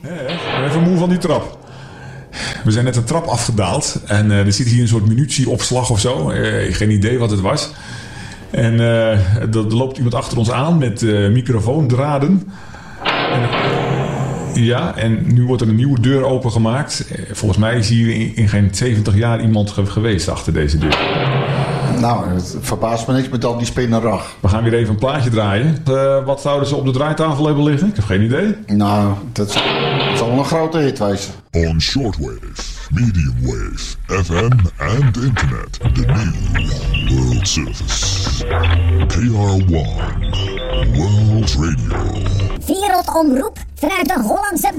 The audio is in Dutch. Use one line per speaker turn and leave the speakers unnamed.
Even moe van die trap. We zijn net de trap afgedaald. En er zit hier een soort munitieopslag of zo. Geen idee wat het was. En er loopt iemand achter ons aan met microfoondraden. En nu wordt er een nieuwe deur opengemaakt. Volgens mij is hier in geen 70 jaar iemand geweest achter deze deur.
Nou, het verbaast me niks met al die spinnerag.
We gaan weer even een plaatje draaien. Wat zouden ze op de draaitafel hebben liggen? Ik heb geen idee.
Nou, dat zal een grote hit wezen.
On shortwave, medium wave, FM and internet. The new World Service. KR1 World Radio.
Wereldomroep vanuit de Hollandse